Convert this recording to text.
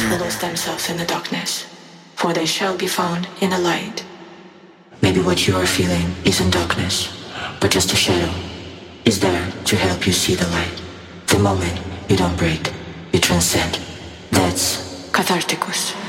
who lose themselves in the darkness, for they shall be found in the light. Maybe what you are feeling isn't darkness, but just a shadow is there to help you see the light. The moment you don't break, you transcend. That's Catharticus.